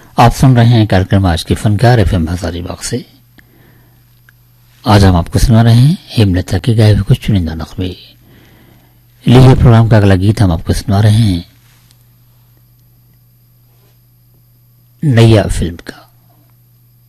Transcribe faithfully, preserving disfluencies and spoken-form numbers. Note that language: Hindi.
आप सुन रहे हैं कार्यक्रम आज की फनकार एफएम हजारीबाग से। आज हम आपको सुना रहे हैं हेमलता के गाए हुए कुछ चुनिंदा नगमे। लीजिए प्रोग्राम का अगला गीत हम आपको सुना रहे हैं नैया फिल्म का।